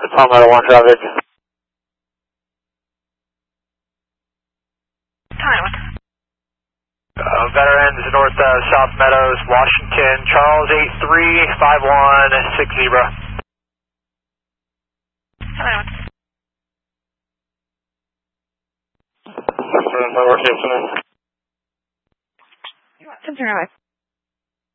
Palmetto 1 traffic. Veterans North South Meadows, Washington, Charles 8351 6 Zebra. Hello.